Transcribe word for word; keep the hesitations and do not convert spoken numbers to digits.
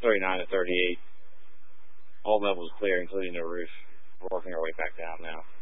thirty-nine to thirty-eight. All levels clear, including the roof. We're working our way back down now.